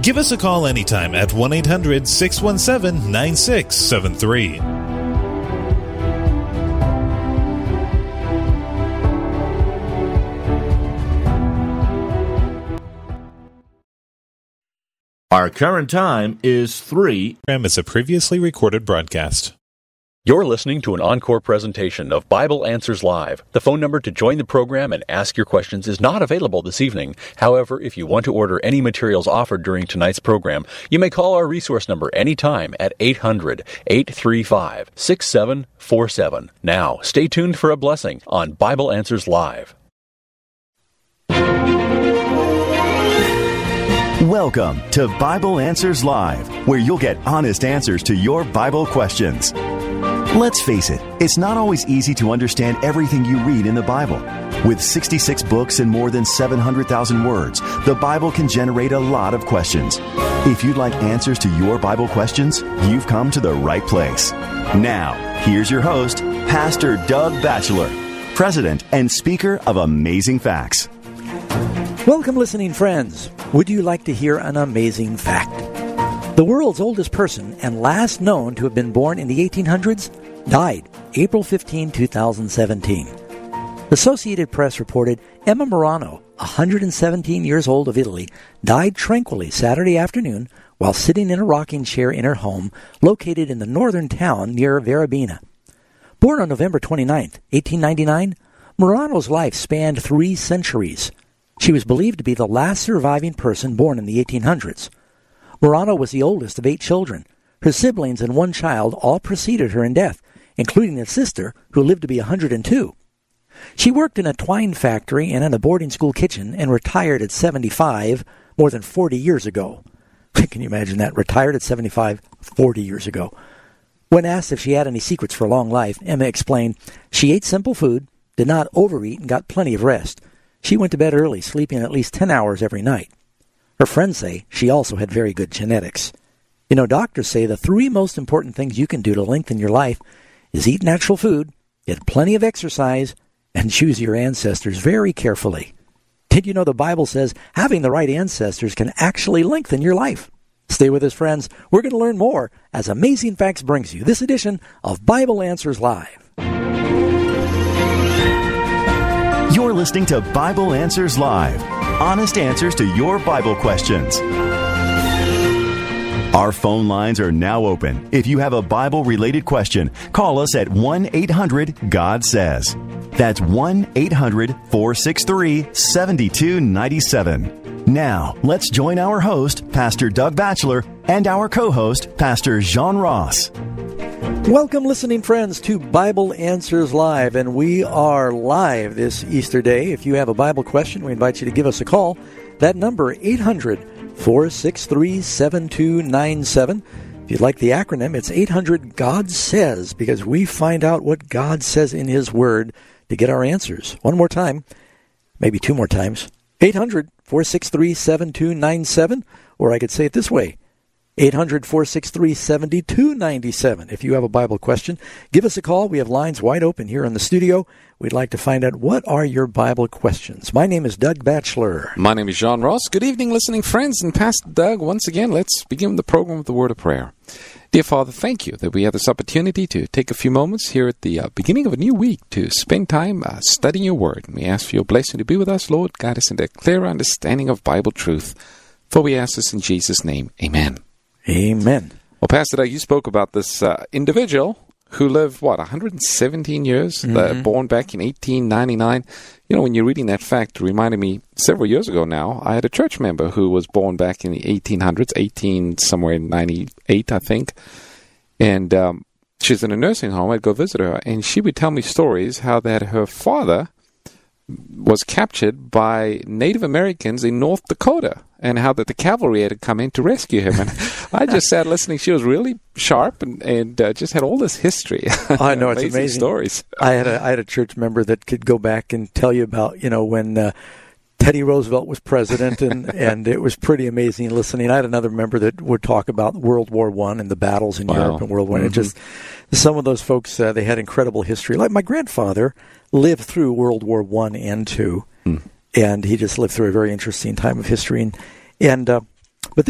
Give us a call anytime at 1-800-617-9673. Our current time is 3. It's a previously recorded broadcast. You're listening to an encore presentation of Bible Answers Live. The phone number to join the program and ask your questions is not available this evening. However, if you want to order any materials offered during tonight's program, you may call our resource number anytime at 800-835-6747. Now, stay tuned for a blessing on Bible Answers Live. Welcome to Bible Answers Live, where you'll get honest answers to your Bible questions. Let's face it, it's not always easy to understand everything you read in the Bible. With 66 books and more than 700,000 words, the Bible can generate a lot of questions. If you'd like answers to your Bible questions, you've come to the right place. Now, here's your host, Pastor Doug Batchelor, President and Speaker of Amazing Facts. Welcome, listening friends. Would you like to hear an amazing fact? The world's oldest person and last known to have been born in the 1800s died April 15, 2017. The Associated Press reported Emma Murano, 117 years old of Italy, died tranquilly Saturday afternoon while sitting in a rocking chair in her home located in the northern town near Verabina. Born on November 29, 1899, Murano's life spanned 3 centuries. She was believed to be the last surviving person born in the 1800s. Murano was the oldest of 8 children. Her siblings and 1 child all preceded her in death, including a sister who lived to be 102. She worked in a twine factory and in a boarding school kitchen and retired at 75 more than 40 years ago. Can you imagine that? Retired at 75, 40 years ago. When asked if she had any secrets for a long life, Emma explained she ate simple food, did not overeat, and got plenty of rest. She went to bed early, sleeping at least 10 hours every night. Her friends say she also had very good genetics. You know, doctors say the 3 most important things you can do to lengthen your life is eat natural food, get plenty of exercise, and choose your ancestors very carefully. Did you know the Bible says having the right ancestors can actually lengthen your life? Stay with us, friends. We're going to learn more as Amazing Facts brings you this edition of Bible Answers Live. You're listening to Bible Answers Live. Honest answers to your Bible questions. Our phone lines are now open. If you have a Bible-related question, call us at 1-800-GOD-SAYS. That's 1-800-463-7297. Now, let's join our host, Pastor Doug Batchelor, and our co-host, Pastor Jean Ross. Welcome, listening friends, to Bible Answers Live, and we are live this Easter Day. If you have a Bible question, we invite you to give us a call. That number, 800-463-7297. If you'd like the acronym, it's 800-GOD-SAYS, because we find out what God says in His Word to get our answers. One more time, maybe 2 more times, 800-463-7297, or I could say it this way, 800-463-7297. If you have a Bible question, give us a call. We have lines wide open here in the studio. We'd like to find out what are your Bible questions. My name is Doug Batchelor. My name is Jean Ross. Good evening, listening friends. And Pastor Doug, once again, let's begin the program with the word of prayer. Dear Father, thank you that we have this opportunity to take a few moments here at the beginning of a new week to spend time studying your word. We ask for your blessing to be with us, Lord. Guide us into a clear understanding of Bible truth. For we ask this in Jesus' name. Amen. Amen. Well, Pastor Doug, you spoke about this individual who lived, 117 years, born back in 1899. You know, when you're reading that fact, it reminded me several years ago now, I had a church member who was born back in the 1800s, somewhere in 98, I think. And she's in a nursing home. I'd go visit her, and she would tell me stories how that her father was captured by Native Americans in North Dakota, and how that the cavalry had to come in to rescue him. And I just sat listening. She was really sharp and just had all this history. I know, it's amazing stories. I had a church member that could go back and tell you about, when Teddy Roosevelt was president, and it was pretty amazing listening. I had another member that would talk about World War I and the battles in Europe and World War I. It just, some of those folks, they had incredible history. Like my grandfather lived through World War I and II, and he just lived through a very interesting time of history. But this